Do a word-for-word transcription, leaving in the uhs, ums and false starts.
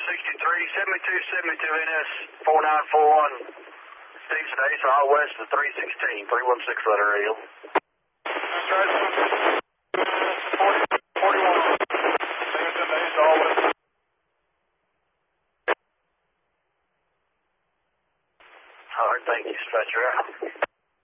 sixty-three, seventy-two seventy-two N S four nine four one. Stevenson Ace, all west of three sixteen, three one six letter eel. That's right. forty, forty-one. Stevenson Ace, all west. All right, thank you, Dispatcher.